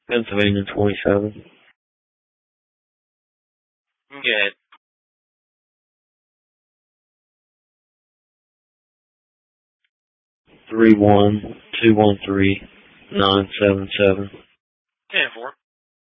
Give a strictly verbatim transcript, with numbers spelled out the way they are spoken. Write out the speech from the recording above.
Pennsylvania twenty-seven. Good. Three one two one three nine seven seven. Ten four.